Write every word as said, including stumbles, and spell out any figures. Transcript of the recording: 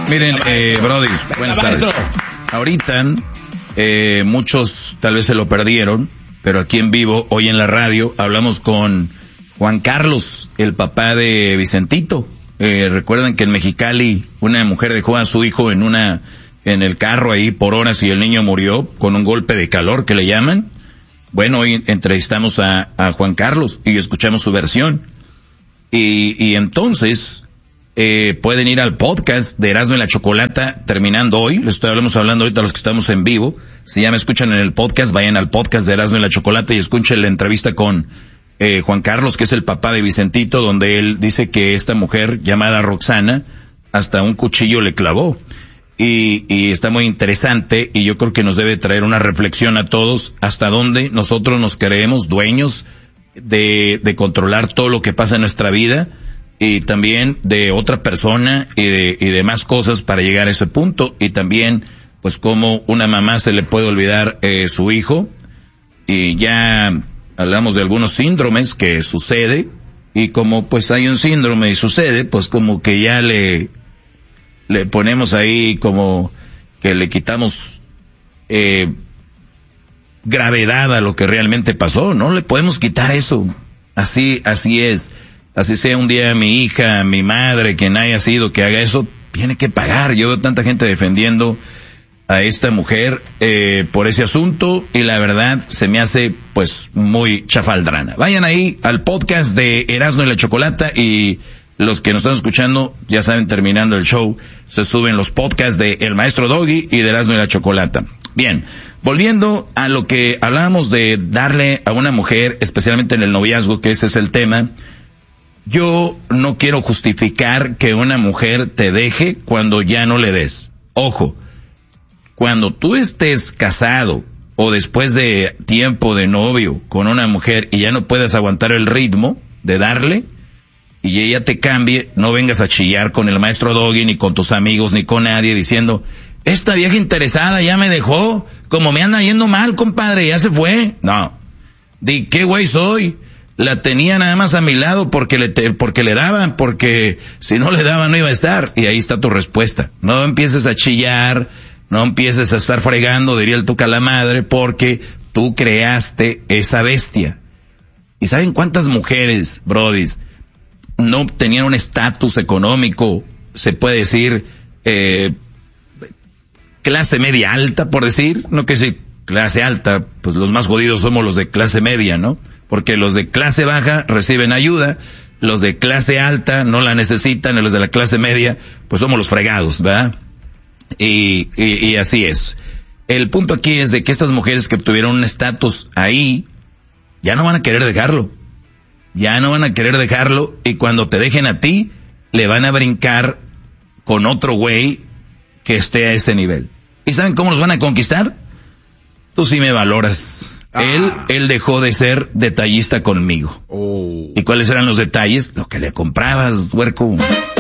Miren, eh, Brody, buenas tardes. Ahorita, eh, muchos tal vez se lo perdieron, pero aquí en vivo, hoy en la radio, hablamos con Juan Carlos, el papá de Vicentito. Eh, recuerdan que en Mexicali una mujer dejó a su hijo en una, en el carro ahí por horas y el niño murió con un golpe de calor que le llaman. Bueno, hoy entrevistamos a, a Juan Carlos y escuchamos su versión. Y, y entonces, eh, pueden ir al podcast de Erasmo y la Chocolata terminando hoy. Les estoy hablando, hablando ahorita a los que estamos en vivo. Si ya me escuchan en el podcast, vayan al podcast de Erasmo y la Chocolata y escuchen la entrevista con eh, Juan Carlos, que es el papá de Vicentito, donde él dice que esta mujer llamada Roxana hasta un cuchillo le clavó. Y, y está muy interesante y yo creo que nos debe traer una reflexión a todos hasta dónde nosotros nos creemos dueños de, de controlar todo lo que pasa en nuestra vida y también de otra persona y de, y de más cosas para llegar a ese punto. Y también, pues, cómo una mamá se le puede olvidar eh, su hijo. Y ya hablamos de algunos síndromes que sucede y como pues hay un síndrome y sucede, pues como que ya le... le ponemos ahí como que le quitamos eh, gravedad a lo que realmente pasó. No le podemos quitar eso. Así, así es. Así sea un día mi hija, mi madre, quien haya sido que haga eso, tiene que pagar. Yo veo tanta gente defendiendo a esta mujer eh, por ese asunto y la verdad se me hace pues muy chafaldrana. Vayan ahí al podcast de Erasmo y la Chocolata y los que nos están escuchando, ya saben, terminando el show, se suben los podcasts de El Maestro Doggy y de Erasmo y la Chocolata. Bien, volviendo a lo que hablábamos de darle a una mujer, especialmente en el noviazgo, que ese es el tema, yo no quiero justificar que una mujer te deje cuando ya no le des. Ojo, cuando tú estés casado o después de tiempo de novio con una mujer y ya no puedes aguantar el ritmo de darle, y ella te cambie, no vengas a chillar con el Maestro Doggy, ni con tus amigos, ni con nadie, diciendo, esta vieja interesada ya me dejó, como me anda yendo mal, compadre, ya se fue. No. Di, ¿qué güey soy? La tenía nada más a mi lado porque le, te, porque le daban, porque si no le daban no iba a estar. Y ahí está tu respuesta. No empieces a chillar, no empieces a estar fregando, diría el Tuca la madre, porque tú creaste esa bestia. ¿Y saben cuántas mujeres, brodis, no tenían un estatus económico, se puede decir, eh, clase media alta, por decir, no que si clase alta, pues los más jodidos somos los de clase media, ¿no? Porque los de clase baja reciben ayuda, los de clase alta no la necesitan, y los de la clase media, pues somos los fregados, ¿verdad? Y, y, y así es. El punto aquí es de que estas mujeres que obtuvieron un estatus ahí, ya no van a querer dejarlo. Ya no van a querer dejarlo y cuando te dejen a ti, le van a brincar con otro güey que esté a ese nivel. ¿Y saben cómo los van a conquistar? Tú sí me valoras. Ah. Él, él dejó de ser detallista conmigo. Oh. ¿Y cuáles eran los detalles? Lo que le comprabas, huerco.